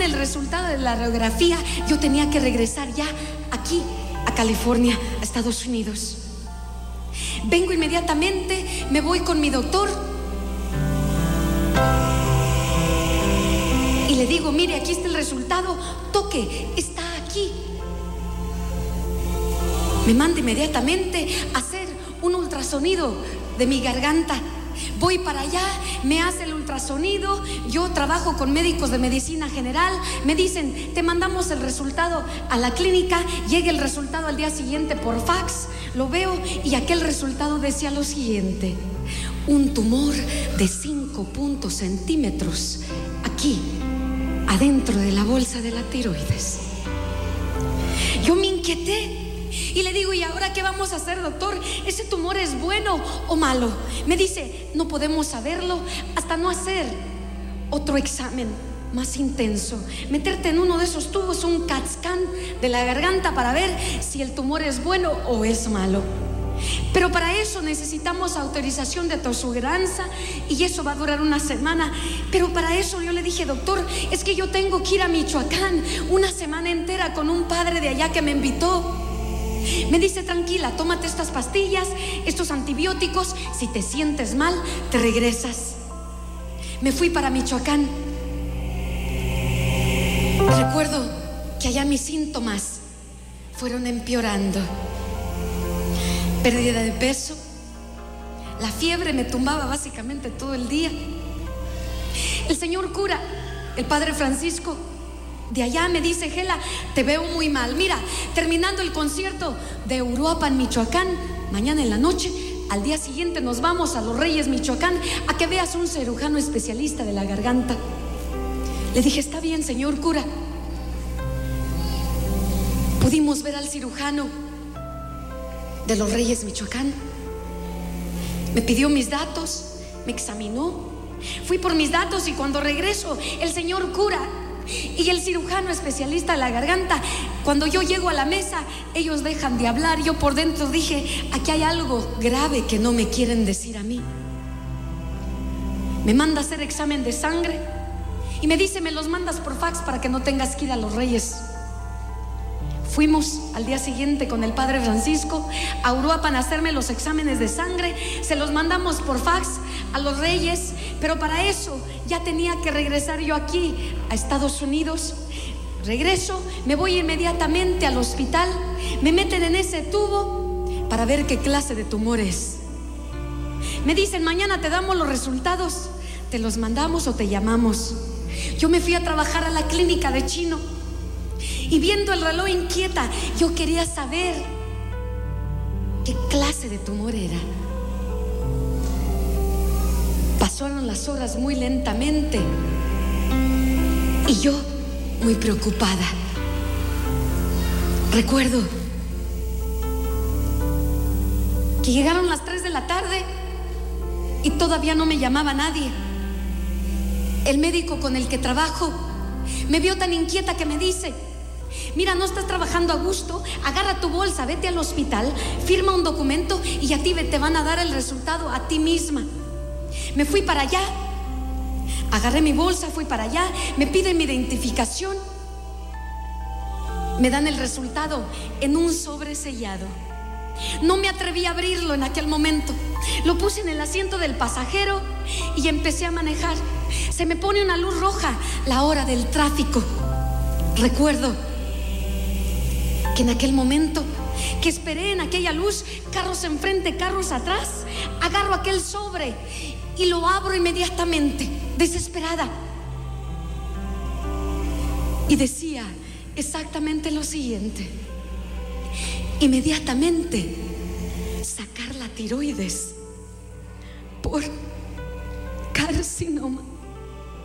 el resultado de la radiografía, yo tenía que regresar ya aquí a California, a Estados Unidos. Vengo inmediatamente, me voy con mi doctor y le digo: mire, aquí está el resultado, toque, está aquí. Me manda inmediatamente a hacer un ultrasonido de mi garganta. Voy para allá, me hace el ultrasonido. Yo trabajo con médicos de medicina general. Me dicen: te mandamos el resultado a la clínica. Llega el resultado al día siguiente por fax. Lo veo y aquel resultado decía lo siguiente: un tumor de 5 centímetros aquí, adentro de la bolsa de la tiroides. Yo me inquieté y le digo: ¿y ahora qué vamos a hacer, doctor? ¿Ese tumor es bueno o malo? Me dice: no podemos saberlo hasta no hacer otro examen más intenso, meterte en uno de esos tubos, un CAT scan de la garganta, para ver si el tumor es bueno o es malo. Pero para eso necesitamos autorización de tu aseguranza y eso va a durar una semana. Pero para eso yo le dije: doctor, es que yo tengo que ir a Michoacán una semana entera con un padre de allá que me invitó. Me dice: tranquila, tómate estas pastillas, estos antibióticos, si te sientes mal, te regresas. Me fui para Michoacán. Recuerdo que allá mis síntomas fueron empeorando. Pérdida de peso, la fiebre me tumbaba básicamente todo el día. El señor cura, el padre Francisco, de allá me dice: Gela, te veo muy mal. Mira, terminando el concierto de Uruapan, Michoacán, mañana en la noche, al día siguiente nos vamos a Los Reyes, Michoacán, a que veas un cirujano especialista de la garganta. Le dije: está bien, señor cura. Pudimos ver al cirujano de Los Reyes, Michoacán. Me pidió mis datos, me examinó. Fui por mis datos y cuando regreso, el señor cura y el cirujano especialista de la garganta, cuando yo llego a la mesa, ellos dejan de hablar. Yo por dentro dije: aquí hay algo grave que no me quieren decir a mí. Me manda a hacer examen de sangre y me dice: me los mandas por fax para que no tengas que ir a Los Reyes. Fuimos al día siguiente con el padre Francisco a Uruapan a hacerme los exámenes de sangre. Se los mandamos por fax a Los Reyes, pero para eso ya tenía que regresar yo aquí a Estados Unidos. Regreso, me voy inmediatamente al hospital. Me meten en ese tubo para ver qué clase de tumor es. Me dicen: mañana te damos los resultados, te los mandamos o te llamamos. Yo me fui a trabajar a la clínica de Chino y viendo el reloj inquieta, yo quería saber qué clase de tumor era. Pasaron las horas muy lentamente y yo muy preocupada. Recuerdo que llegaron las 3 de la tarde y todavía no me llamaba nadie. El médico con el que trabajo me vio tan inquieta que me dice: mira, no estás trabajando a gusto, agarra tu bolsa, vete al hospital, firma un documento y a ti te van a dar el resultado a ti misma. Me fui para allá, agarré mi bolsa, fui para allá, me piden mi identificación, me dan el resultado en un sobre sellado. No me atreví a abrirlo en aquel momento. Lo puse en el asiento del pasajero y empecé a manejar. Se me pone una luz roja, la hora del tráfico. Recuerdo que en aquel momento que esperé en aquella luz, carros enfrente, carros atrás, agarro aquel sobre y lo abro inmediatamente, desesperada. Y decía exactamente lo siguiente: inmediatamente sacar la tiroides por carcinoma.